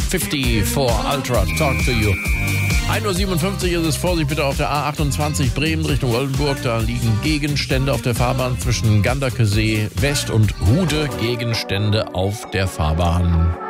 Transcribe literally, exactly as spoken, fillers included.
fünfzig Ultra, Talk to You. ein Uhr siebenundfünfzig ist es. Vorsicht bitte auf der A achtundzwanzig Bremen Richtung Oldenburg. Da liegen Gegenstände auf der Fahrbahn zwischen Ganderkesee West und Hude. Gegenstände auf der Fahrbahn.